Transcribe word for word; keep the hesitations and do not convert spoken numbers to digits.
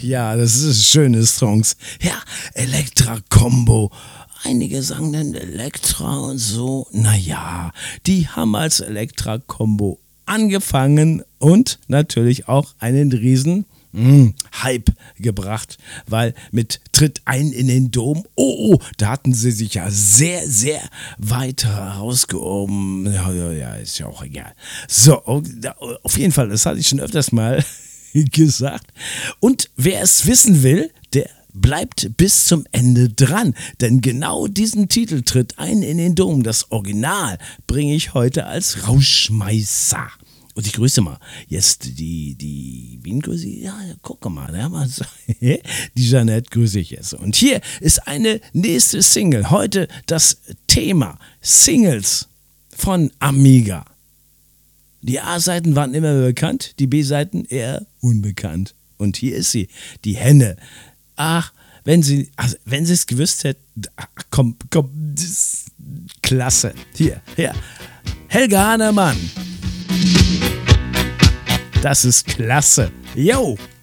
Ja, das ist schöne Songs. Ja, Elektra Combo. Einige sagen dann Elektra und so. Naja, die haben als Elektra Combo angefangen und natürlich auch einen riesen mm, Hype gebracht, weil mit Tritt ein in den Dom, oh, oh, da hatten sie sich ja sehr, sehr weit herausgehoben. Ja, ja, ja, ist ja auch egal. So, auf jeden Fall, das hatte ich schon öfters mal gesagt. Und wer es wissen will, der bleibt bis zum Ende dran, denn genau diesen Titel Tritt ein in den Dom, das Original, bringe ich heute als Rausschmeißer. Und ich grüße mal jetzt die, die, wen grüße ich? Ja, guck mal, ja, mal so. Die Jeanette grüße ich jetzt. Und hier ist eine nächste Single. Heute das Thema Singles von Amiga. Die A-Seiten waren immer bekannt, die B-Seiten eher unbekannt. Und hier ist sie, die Henne. Ach, wenn sie, also wenn sie es gewusst hätten, ach, komm, komm, das ist klasse. Hier, hier, Helga Hannemann. Das ist klasse. Yo!